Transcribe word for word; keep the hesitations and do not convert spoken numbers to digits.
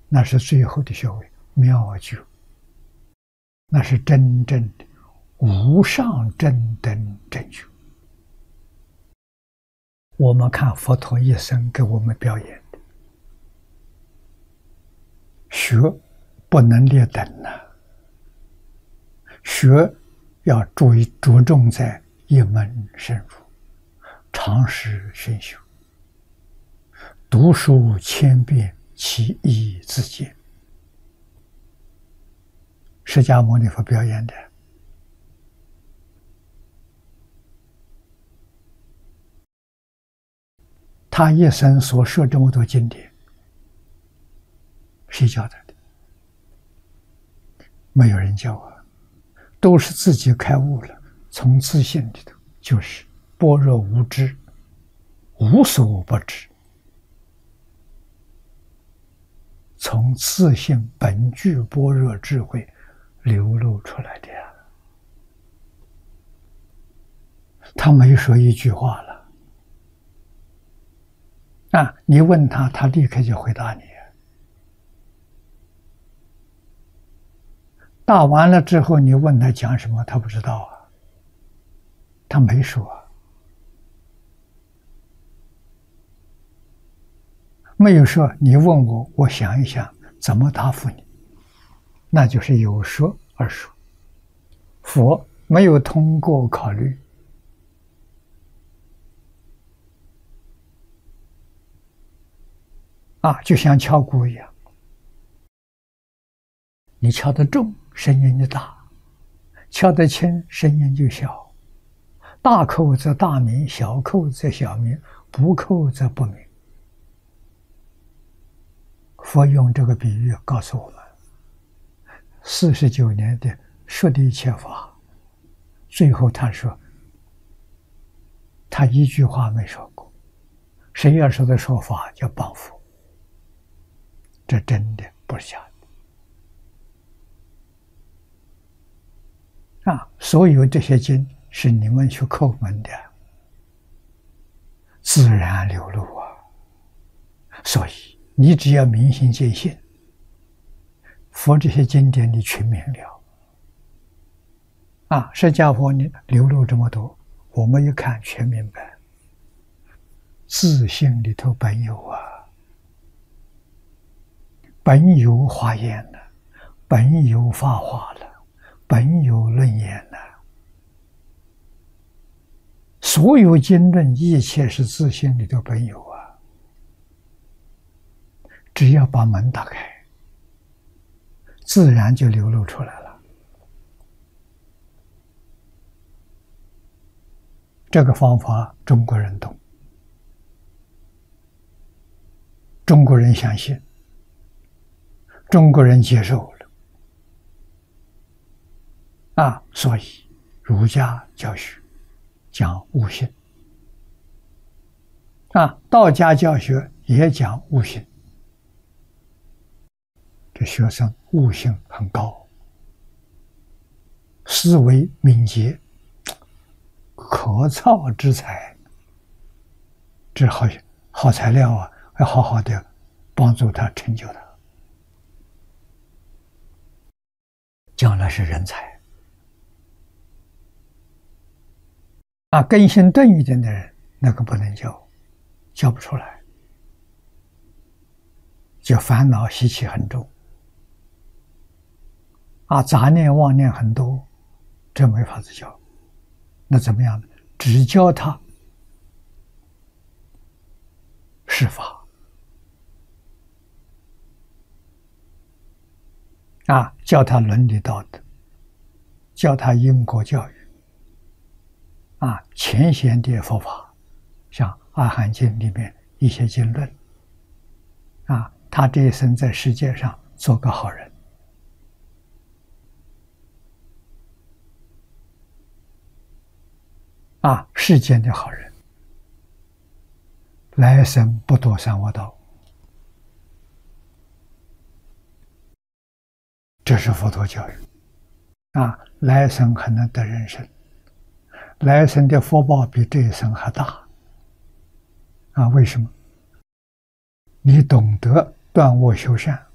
那是最后的学位，妙觉，那是真正的无上正等正觉。我们看佛陀一生给我们表演的，学不能劣等呐、啊，学要注意着重在一门深入，常识熏修，读书千遍，其义自见。释迦牟尼佛表演的，他一生所说这么多经典，谁教他的？没有人教啊，都是自己开悟了，从自信里头就是般若无知，无所不知，从自信本具般若智慧流露出来的呀。他没说一句话了啊！你问他，他立刻就回答你。答完了之后，你问他讲什么，他不知道啊，他没说啊，没有说。你问我，我想一想怎么答复你，那就是有说而说。佛没有通过考虑。啊，就像敲鼓一样，你敲得重，声音就大；敲得轻，声音就小。大扣则大鸣，小扣则小鸣，不扣则不鸣。佛用这个比喻告诉我们，四十九年的说的一切法，最后他说，他一句话没说过。谁要说的说法叫谤佛。这真的不是假的啊！所有这些经是你们去叩门的，自然流露啊。所以你只要明心见性，佛这些经典你全明了啊！释迦佛你流露这么多，我们一看全明白，自性里头本有啊。本有华严了，本有法华了，本有论言了。所有经论一切是自性里头本有啊，只要把门打开，自然就流露出来了。这个方法中国人懂，中国人相信，中国人接受了啊，所以儒家教学讲悟性啊，道家教学也讲悟性。这学生悟性很高，思维敏捷，可造之才，这好好材料啊，要好好的帮助他成就他。将来是人才啊！根性钝一点的人，那个不能教，教不出来，就烦恼习气很重啊，杂念妄念很多，这没法子教。那怎么样呢？只教他释法啊，教他伦理道德，教他因果教育啊，浅显的佛法，像《阿含经》里面一些经论啊，他这一生在世界上做个好人啊，世间的好人，来生不堕三恶道。这是佛陀教育啊，来生还能得人生，来生的福报比这一生还大啊！为什么？你懂得断恶修善，